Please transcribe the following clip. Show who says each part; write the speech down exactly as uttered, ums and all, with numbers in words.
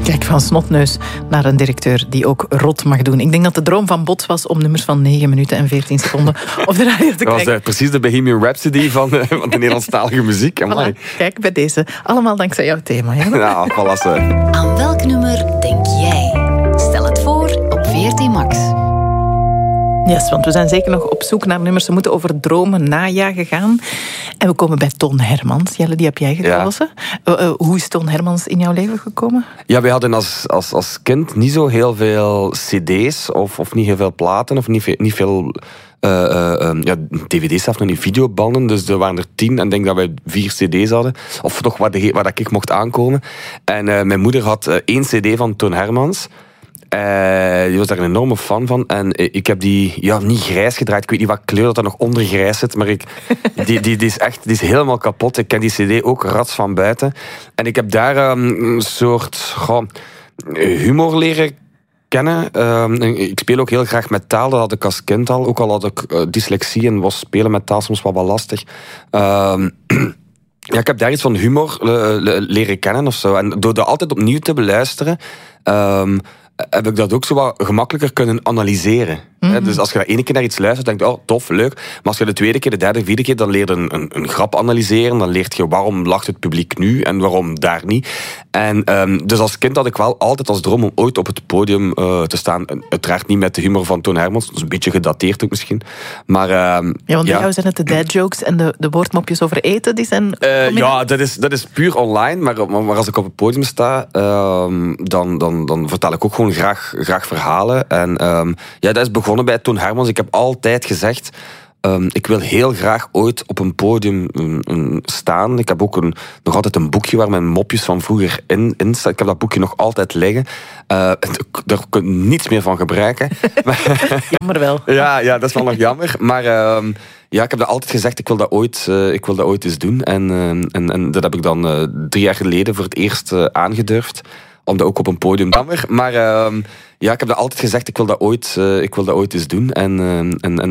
Speaker 1: Kijk, van snotneus naar een directeur die ook rot mag doen. Ik denk dat de droom van Bots was om nummers van negen minuten en veertien seconden op de radio te krijgen.
Speaker 2: Dat was uh, precies de Bohemian Rhapsody van, uh, van de Nederlandstalige muziek.
Speaker 1: Voilà. Kijk, bij deze. Allemaal dankzij jouw thema. Ja,
Speaker 2: ja voilà. Uh.
Speaker 3: Aan welk nummer denk jij? Stel het voor op V R T Max.
Speaker 1: Yes, want we zijn zeker nog op zoek naar nummers. We moeten over dromen najagen gaan. En we komen bij Toon Hermans. Jelle, die heb jij gekozen. Ja. Uh, uh, hoe is Toon Hermans in jouw leven gekomen?
Speaker 2: Ja, wij hadden als, als, als kind niet zo heel veel cd's of, of niet heel veel platen of niet veel... Niet veel Uh, uh, uh, ja, D V D's zelfs nog niet, videobanden. Dus er waren er tien en ik denk dat wij vier cd's hadden. Of toch waar, de, waar dat ik mocht aankomen. En uh, mijn moeder had uh, één cd van Toon Hermans. Uh, die was daar een enorme fan van. En uh, ik heb die ja, niet grijs gedraaid. Ik weet niet wat kleur dat er nog onder grijs zit. Maar ik, die, die, die is echt die is helemaal kapot. Ik ken die cd ook rats van buiten. En ik heb daar um, een soort goh, humor leren kennen. Uh, ik speel ook heel graag met taal. Dat had ik als kind al. Ook al had ik uh, dyslexie en was spelen met taal soms wel wat lastig. Uh, ja, ik heb daar iets van humor uh, leren kennen of zo. En door dat altijd opnieuw te beluisteren... Um, heb ik dat ook zo wat gemakkelijker kunnen analyseren. Mm-hmm. Dus als je ene keer naar iets luistert, denk je, oh, tof, leuk. Maar als je de tweede keer, de derde, vierde keer, dan leer je een, een, een grap analyseren. Dan leert je waarom lacht het publiek nu en waarom daar niet. En um, dus als kind had ik wel altijd als droom om ooit op het podium uh, te staan. Uiteraard niet met de humor van Toon Hermans. Dat is een beetje gedateerd ook misschien. Maar, um,
Speaker 1: ja, want bij
Speaker 2: ja.
Speaker 1: jou zijn het de dad jokes en de, de woordmopjes over eten. Die zijn
Speaker 2: uh, ja, dat is, dat is puur online. Maar, maar als ik op het podium sta, um, dan, dan, dan vertel ik ook gewoon graag, graag verhalen. En um, ja, dat is begonnen bij Toon Hermans. Ik heb altijd gezegd... Um, ik wil heel graag ooit op een podium um, um, staan. Ik heb ook een, nog altijd een boekje waar mijn mopjes van vroeger in, in staan. Ik heb dat boekje nog altijd liggen. Uh, daar kun je niets meer van gebruiken.
Speaker 1: Jammer wel.
Speaker 2: Ja, ja, dat is wel nog jammer. Maar um, ja, ik heb dat altijd gezegd, ik wil dat ooit, uh, ik wil dat ooit eens doen. En, uh, en, en dat heb ik dan uh, drie jaar geleden voor het eerst uh, aangedurfd. Om dat ook op een podium te doen. Maar uh, ja, ik heb dat altijd gezegd, ik wil dat ooit, uh, ik wil dat ooit eens doen. En, uh, en, en